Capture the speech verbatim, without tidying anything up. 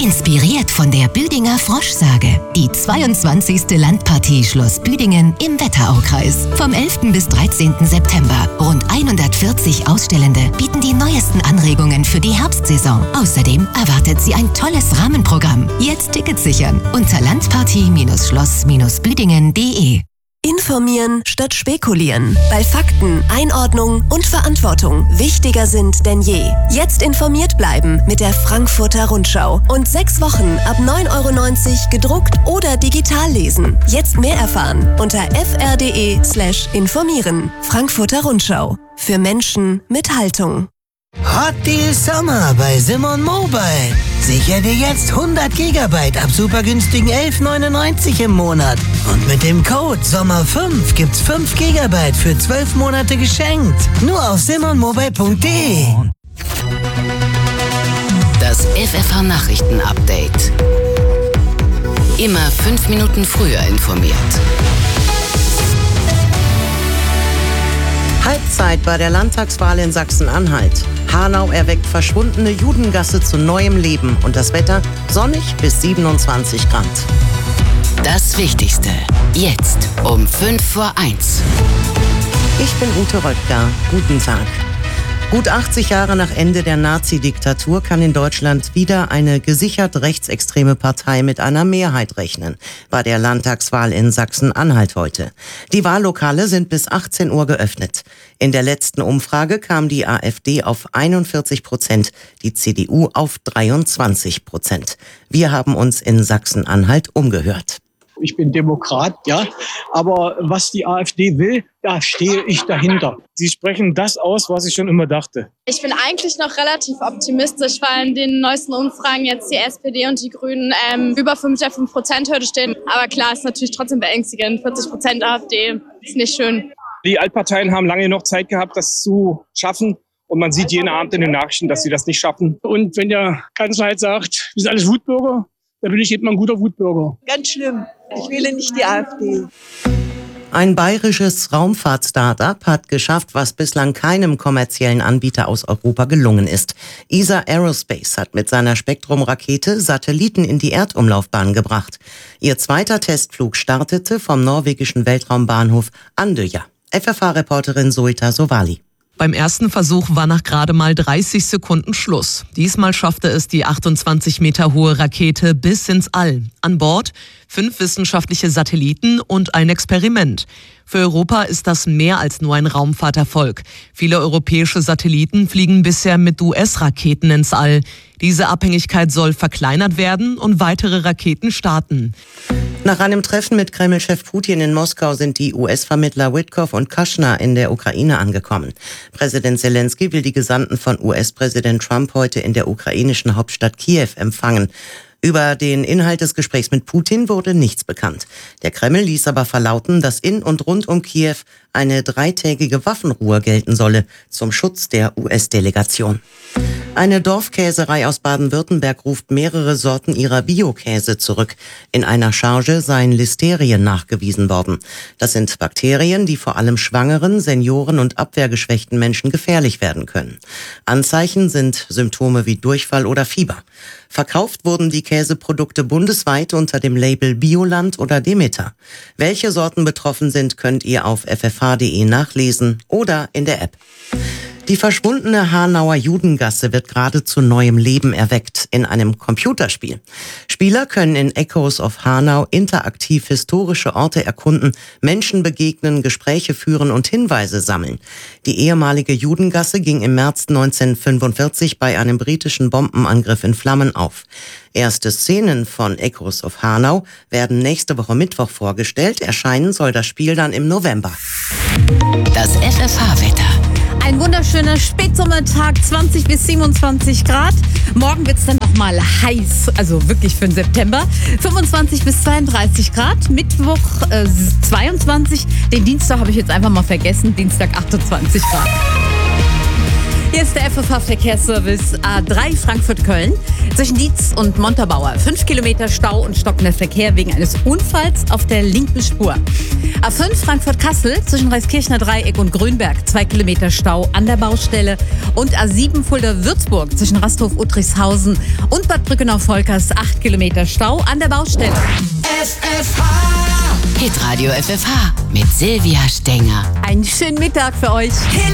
Inspiriert von der Büdinger Froschsage. Die zweiundzwanzigste Landpartie Schloss Büdingen im Wetteraukreis. Vom elften bis dreizehnten September. Rund hundertvierzig Ausstellende bieten die neuesten Anregungen für die Herbstsaison. Außerdem erwartet Sie ein tolles Rahmenprogramm. Jetzt Tickets sichern unter landpartie Schloss Büdingen punkt de. Informieren statt spekulieren. Weil Fakten, Einordnung und Verantwortung wichtiger sind denn je. Jetzt informiert bleiben mit der Frankfurter Rundschau. Und sechs Wochen ab neun Euro neunzig gedruckt oder digital lesen. Jetzt mehr erfahren unter fr.de slash informieren. Frankfurter Rundschau. Für Menschen mit Haltung. Hot Deal Sommer bei Simon Mobile. Sicher dir jetzt hundert Gigabyte ab super günstigen elf neunundneunzig im Monat. Und mit dem Code Sommer fünf gibt's fünf Gigabyte für zwölf Monate geschenkt. Nur auf simon mobile punkt de. Das F F H-Nachrichten-Update. Immer fünf Minuten früher informiert. Halbzeit bei der Landtagswahl in Sachsen-Anhalt. Hanau erweckt verschwundene Judengasse zu neuem Leben und das Wetter sonnig bis siebenundzwanzig Grad. Das Wichtigste jetzt um fünf vor eins. Ich bin Ute Röttger. Guten Tag. Gut achtzig Jahre nach Ende der Nazi-Diktatur kann in Deutschland wieder eine gesichert rechtsextreme Partei mit einer Mehrheit rechnen. Bei der Landtagswahl in Sachsen-Anhalt heute. Die Wahllokale sind bis achtzehn Uhr geöffnet. In der letzten Umfrage kam die AfD auf einundvierzig Prozent, die C D U auf dreiundzwanzig Prozent. Wir haben uns in Sachsen-Anhalt umgehört. Ich bin Demokrat, ja, aber was die AfD will, da stehe ich dahinter. Sie sprechen das aus, was ich schon immer dachte. Ich bin eigentlich noch relativ optimistisch, weil in den neuesten Umfragen jetzt die S P D und die Grünen ähm, über fünf der fünf Prozent Hürde stehen. Aber klar, ist natürlich trotzdem beängstigend. vierzig Prozent AfD ist nicht schön. Die Altparteien haben lange noch Zeit gehabt, das zu schaffen. Und man sieht jeden Abend in den Nachrichten, dass sie das nicht schaffen. Und wenn der Kanzler halt sagt, wir sind alles Wutbürger, dann bin ich eben ein guter Wutbürger. Ganz schlimm. Ich wähle nicht die AfD. Ein bayerisches Raumfahrt-Startup hat geschafft, was bislang keinem kommerziellen Anbieter aus Europa gelungen ist. E S A Aerospace hat mit seiner Spektrum-Rakete Satelliten in die Erdumlaufbahn gebracht. Ihr zweiter Testflug startete vom norwegischen Weltraumbahnhof Andøya. F F H-Reporterin Zoita Sovali. Beim ersten Versuch war nach gerade mal dreißig Sekunden Schluss. Diesmal schaffte es die achtundzwanzig Meter hohe Rakete bis ins All. An Bord fünf wissenschaftliche Satelliten und ein Experiment. Für Europa ist das mehr als nur ein Raumfahrterfolg. Viele europäische Satelliten fliegen bisher mit U S-Raketen ins All. Diese Abhängigkeit soll verkleinert werden und weitere Raketen starten. Nach einem Treffen mit Kreml-Chef Putin in Moskau sind die U S-Vermittler Witkoff und Kushner in der Ukraine angekommen. Präsident Zelensky will die Gesandten von U S-Präsident Trump heute in der ukrainischen Hauptstadt Kiew empfangen. Über den Inhalt des Gesprächs mit Putin wurde nichts bekannt. Der Kreml ließ aber verlauten, dass in und rund um Kiew eine dreitägige Waffenruhe gelten solle zum Schutz der U S-Delegation. Eine Dorfkäserei aus Baden-Württemberg ruft mehrere Sorten ihrer Biokäse zurück. In einer Charge seien Listerien nachgewiesen worden. Das sind Bakterien, die vor allem schwangeren, Senioren und abwehrgeschwächten Menschen gefährlich werden können. Anzeichen sind Symptome wie Durchfall oder Fieber. Verkauft wurden die Käseprodukte bundesweit unter dem Label Bioland oder Demeter. Welche Sorten betroffen sind, könnt ihr auf f f h punkt de nachlesen oder in der App. Die verschwundene Hanauer Judengasse wird gerade zu neuem Leben erweckt in einem Computerspiel. Spieler können in Echoes of Hanau interaktiv historische Orte erkunden, Menschen begegnen, Gespräche führen und Hinweise sammeln. Die ehemalige Judengasse ging im März neunzehnhundertfünfundvierzig bei einem britischen Bombenangriff in Flammen auf. Erste Szenen von Echoes of Hanau werden nächste Woche Mittwoch vorgestellt. Erscheinen soll das Spiel dann im November. Das F F H-Wetter. Ein wunderschöner Spätsommertag, zwanzig bis siebenundzwanzig Grad. Morgen wird es dann noch mal heiß, also wirklich für den September. fünfundzwanzig bis zweiunddreißig Grad. Mittwoch äh, zweiundzwanzig. Den Dienstag habe ich jetzt einfach mal vergessen. Dienstag achtundzwanzig Grad. Hier ist der F F H-Verkehrsservice A drei Frankfurt-Köln. Zwischen Dietz und Montabaur. Fünf Kilometer Stau und stockender Verkehr wegen eines Unfalls auf der linken Spur. A fünf Frankfurt-Kassel zwischen Reiskirchner Dreieck und Grünberg. Zwei Kilometer Stau an der Baustelle. Und A sieben Fulda-Würzburg zwischen Rasthof-Uttrichshausen und Bad Brückenau-Volkers. Acht Kilometer Stau an der Baustelle. F F H. Hitradio F F H mit Silvia Stenger. Einen schönen Mittag für euch.